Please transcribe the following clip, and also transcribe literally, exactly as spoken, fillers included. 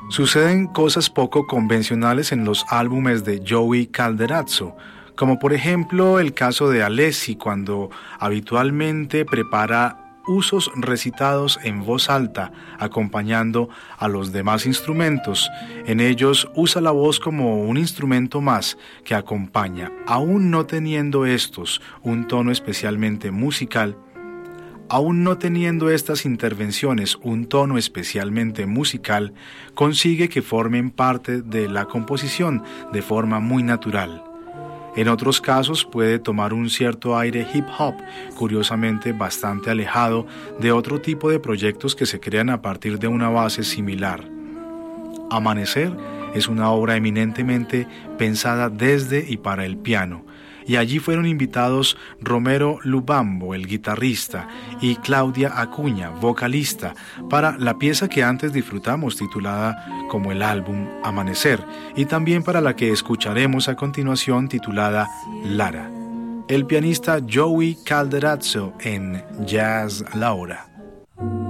Suceden cosas poco convencionales en los álbumes de Joey Calderazzo, como por ejemplo el caso de Alessi cuando habitualmente prepara usos recitados en voz alta, acompañando a los demás instrumentos. En ellos usa la voz como un instrumento más que acompaña, aún no teniendo estos un tono especialmente musical. Aún no teniendo estas intervenciones un tono especialmente musical, consigue que formen parte de la composición de forma muy natural. En otros casos puede tomar un cierto aire hip hop, curiosamente bastante alejado de otro tipo de proyectos que se crean a partir de una base similar. Amanecer es una obra eminentemente pensada desde y para el piano, y allí fueron invitados Romero Lubambo, el guitarrista, y Claudia Acuña, vocalista, para la pieza que antes disfrutamos titulada como el álbum Amanecer, y también para la que escucharemos a continuación titulada Lara. El pianista Joey Calderazzo en Jazz La Hora.